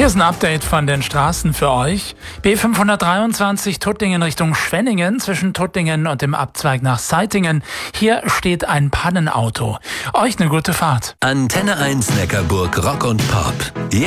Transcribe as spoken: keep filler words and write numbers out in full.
ist ein Update von den Straßen für euch. B fünfhundertdreiundzwanzig Tuttlingen Richtung Schwenningen zwischen Tuttlingen und dem Abzweig nach Seitingen. Hier steht ein Pannenauto. Euch eine gute Fahrt. Antenne eins Neckarburg Rock und Pop.